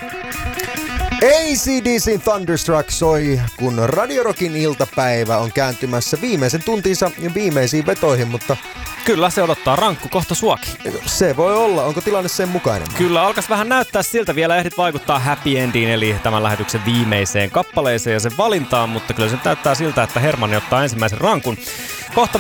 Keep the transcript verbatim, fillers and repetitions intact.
A C D C:n Thunderstruck soi, kun Radio Rockin iltapäivä on kääntymässä viimeisen tuntinsa viimeisiin vetoihin, mutta kyllä se odottaa rankku kohta suakin. Se voi olla. Onko tilanne sen mukainen? Kyllä, alkas vähän näyttää siltä. Vielä ehdit vaikuttaa Happy Endiin, eli tämän lähetyksen viimeiseen kappaleeseen ja sen valintaan, mutta kyllä se näyttää siltä, että Hermanni ottaa ensimmäisen rankun. Kohta